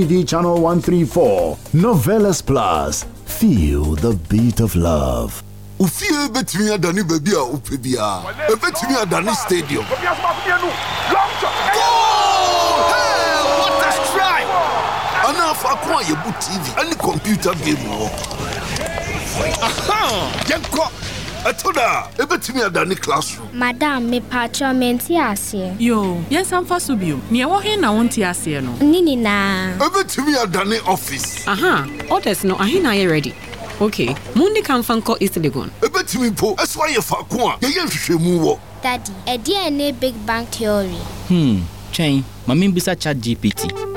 TV channel 134, Novelas Plus. Feel the beat of love. Ufie betimi adani baby a upebia. Betimi adani stadium. Hey, what a strike! Ana fa kwa yebu TV, any computer game wo. Aha! Yenko Atoda, ebetimi adani classroom. Madam, me patron menti ase. Yo, yes am fasubio. Ni ewo he na wonti ase no. Nini na. Ebetimi adani office. Aha, orders no ahina ye ready. Okay, Mundi can fanko East Legon. Ebetimi po, eswa ye fa kwa, ye hwehwemu wo. Daddy, e dia ne Big Bang Theory. Chain, mami bisa chat GPT.